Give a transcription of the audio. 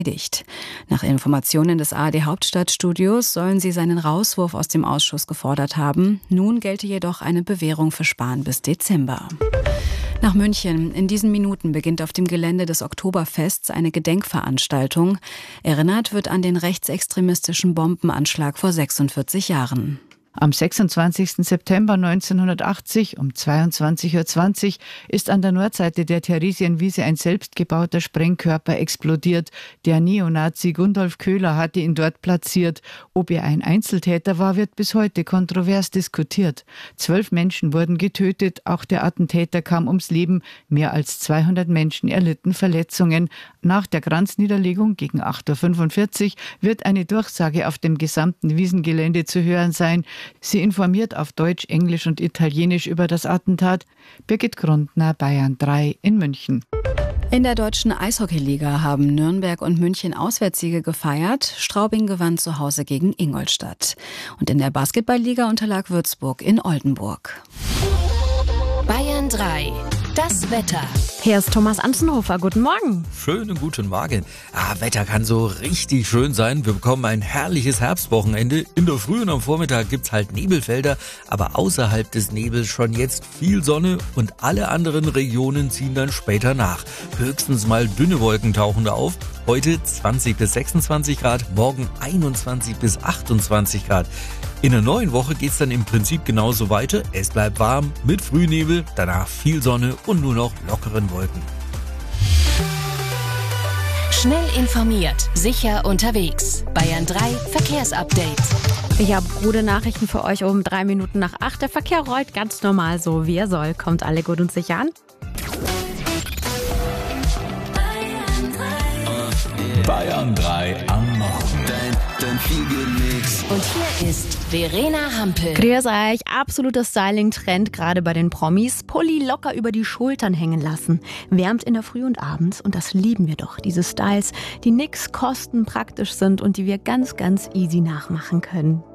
erledigt. Nach Informationen des ARD-Hauptstadtstudios sollen sie seinen Rauswurf aus dem Ausschuss gefordert haben. Nun gelte jedoch eine Bewährung für Spahn bis Dezember. Nach München. In diesen Minuten beginnt auf dem Gelände des Oktoberfests eine Gedenkveranstaltung. Erinnert wird an den rechtsextremistischen Bombenanschlag vor 46 Jahren. Am 26. September 1980 um 22:20 Uhr ist an der Nordseite der Theresienwiese ein selbstgebauter Sprengkörper explodiert. Der Neonazi Gundolf Köhler hatte ihn dort platziert. Ob er ein Einzeltäter war, wird bis heute kontrovers diskutiert. 12 Menschen wurden getötet, auch der Attentäter kam ums Leben. Mehr als 200 Menschen erlitten Verletzungen. Nach der Kranzniederlegung gegen 8:45 Uhr wird eine Durchsage auf dem gesamten Wiesengelände zu hören sein. Sie informiert auf Deutsch, Englisch und Italienisch über das Attentat. Birgit Grundner, Bayern 3 in München. In der deutschen Eishockeyliga haben Nürnberg und München Auswärtssiege gefeiert. Straubing gewann zu Hause gegen Ingolstadt. Und in der Basketballliga unterlag Würzburg in Oldenburg. Bayern 3. Das Wetter. Hier ist Thomas Anzenhofer. Guten Morgen. Schönen guten Morgen. Wetter kann so richtig schön sein. Wir bekommen ein herrliches Herbstwochenende. In der Früh und am Vormittag gibt's halt Nebelfelder, aber außerhalb des Nebels schon jetzt viel Sonne und alle anderen Regionen ziehen dann später nach. Höchstens mal dünne Wolken tauchen da auf. Heute 20 bis 26 Grad, morgen 21 bis 28 Grad. In der neuen Woche geht's dann im Prinzip genauso weiter. Es bleibt warm mit Frühnebel, danach viel Sonne und nur noch lockeren Wolken. Schnell informiert, sicher unterwegs. Bayern 3 Verkehrsupdate. Ich habe gute Nachrichten für euch um 3 Minuten nach 8. Der Verkehr rollt ganz normal so, wie er soll. Kommt alle gut und sicher an. Bayern 3 am Morgen. Dein Mix. Und hier ist Verena Hampel. Grüß euch, absoluter Styling-Trend, gerade bei den Promis. Pulli locker über die Schultern hängen lassen. Wärmt in der Früh und abends und das lieben wir doch. Diese Styles, die nix kosten, praktisch sind und die wir ganz, ganz easy nachmachen können.